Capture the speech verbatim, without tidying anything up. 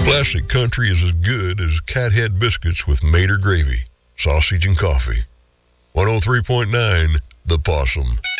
Classic country is as good as Cathead biscuits with Mater gravy, sausage, and coffee. one oh three point nine, The Possum.